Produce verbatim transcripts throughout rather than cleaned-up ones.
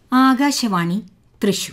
ആകാശവാണി തൃശൂർ.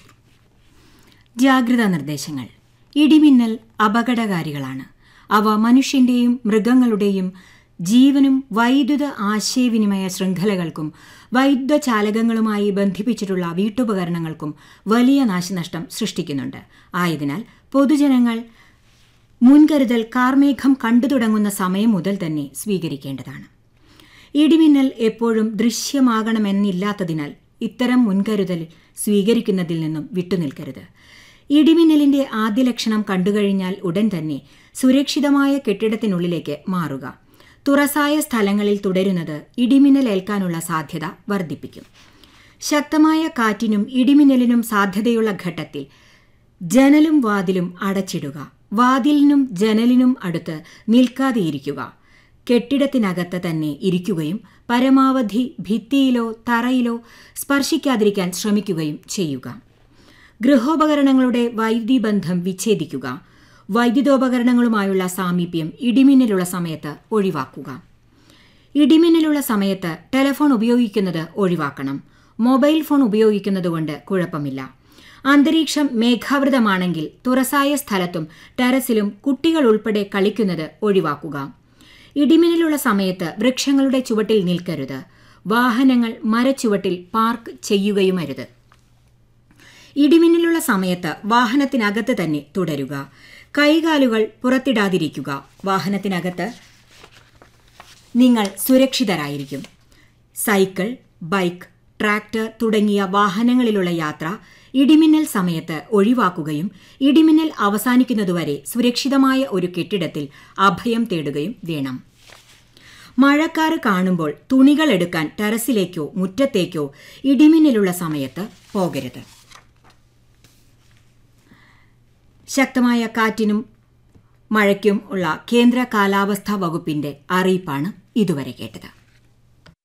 ജാഗ്രതാ നിർദ്ദേശങ്ങൾ. ഇടിമിന്നൽ അപകടകാരികളാണ്. അവ മനുഷ്യന്റെയും മൃഗങ്ങളുടെയും ജീവനും വൈദ്യുത ആശയവിനിമയ ശൃംഖലകൾക്കും വൈദ്യുതചാലകങ്ങളുമായി ബന്ധിപ്പിച്ചിട്ടുള്ള വീട്ടുപകരണങ്ങൾക്കും വലിയ നാശനഷ്ടം സൃഷ്ടിക്കുന്നുണ്ട്. ആയതിനാൽ പൊതുജനങ്ങൾ മുൻകരുതൽ കാർമേഘം കണ്ടു തുടങ്ങുന്ന സമയം മുതൽ തന്നെ സ്വീകരിക്കേണ്ടതാണ്. ഇടിമിന്നൽ എപ്പോഴും ദൃശ്യമാകണമെന്നില്ലാത്തതിനാൽ ഇത്തരം മുൻകരുതൽ സ്വീകരിക്കുന്നതിൽ നിന്നും വിട്ടുനിൽക്കരുത്. ഇടിമിന്നലിന്റെ ആദ്യ ലക്ഷണം കണ്ടുകഴിഞ്ഞാൽ ഉടൻ തന്നെ സുരക്ഷിതമായ കെട്ടിടത്തിനുള്ളിലേക്ക് മാറുക. തുറസായ സ്ഥലങ്ങളിൽ തുടരുന്നത് ഇടിമിന്നലേൽക്കാനുള്ള സാധ്യത വർദ്ധിപ്പിക്കും. ശക്തമായ കാറ്റിനും ഇടിമിന്നലിനും സാധ്യതയുള്ള ഘട്ടത്തിൽ ജനലും വാതിലും അടച്ചിടുക. വാതിലിനും ജനലിനും അടുത്ത് നിൽക്കാതെയിരിക്കുക. കെട്ടിടത്തിനകത്ത് തന്നെ ഇരിക്കുകയും പരമാവധി ഭിത്തിയിലോ തറയിലോ സ്പർശിക്കാതിരിക്കാൻ ശ്രമിക്കുകയും ചെയ്യുക. ഗൃഹോപകരണങ്ങളുടെ വൈദ്യുതി ബന്ധം വിച്ഛേദിക്കുക. വൈദ്യുതോപകരണങ്ങളുമായുള്ള സാമീപ്യം ഇടിമിന്നലുള്ള സമയത്ത് ഒഴിവാക്കുക. ഇടിമിന്നലുള്ള സമയത്ത് ടെലിഫോൺ ഉപയോഗിക്കുന്നത് ഒഴിവാക്കണം. മൊബൈൽ ഫോൺ ഉപയോഗിക്കുന്നതുകൊണ്ട് കുഴപ്പമില്ല. അന്തരീക്ഷം മേഘാവൃതമാണെങ്കിൽ തുറസായ സ്ഥലത്തും ടെറസിലും കുട്ടികൾ ഉൾപ്പെടെ കളിക്കുന്നത് ഒഴിവാക്കുക. ഇടിമിന്നലുള്ള സമയത്ത് വൃക്ഷങ്ങളുടെ ചുവട്ടിൽ നിൽക്കരുത്. വാഹനങ്ങൾ മരച്ചുവട്ടിൽ പാർക്ക് ചെയ്യുകയുമരുത്. ഇടിമിന്നലുള്ള സമയത്ത് വാഹനത്തിനകത്ത് തന്നെ തുടരുക. കൈകാലുകൾ പുറത്തിടാതിരിക്കുക. വാഹനത്തിനകത്ത് നിങ്ങൾ സുരക്ഷിതരായിരിക്കും. സൈക്കിൾ, ബൈക്ക്, ട്രാക്ടർ തുടങ്ങിയ വാഹനങ്ങളിലുള്ള യാത്ര ഇടിമിന്നൽ സമയത്ത് ഒഴിവാക്കുകയും ഇടിമിന്നൽ അവസാനിക്കുന്നതുവരെ സുരക്ഷിതമായ ഒരു കെട്ടിടത്തിൽ അഭയം തേടുകയും വേണം. മഴക്കാറ് കാണുമ്പോൾ തുണികൾ എടുക്കാൻ ടെറസിലേക്കോ മുറ്റത്തേക്കോ ഇടിമിന്നലുള്ള സമയത്ത് പോകരുത്. ശക്തമായ കാറ്റിനും മഴയ്ക്കും ഉള്ള കേന്ദ്ര കാലാവസ്ഥാ വകുപ്പിന്റെ അറിയിപ്പാണ് ഇതുവരെ കേട്ടത്.